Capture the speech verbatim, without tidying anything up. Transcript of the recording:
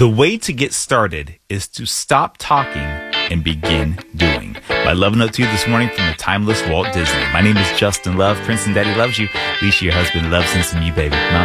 The way to get started is to stop talking and begin doing. My love note to you this morning from the timeless Walt Disney. My name is Justin Love. Prince and Daddy loves you. Alicia, your husband, loves and some you, baby. Mom,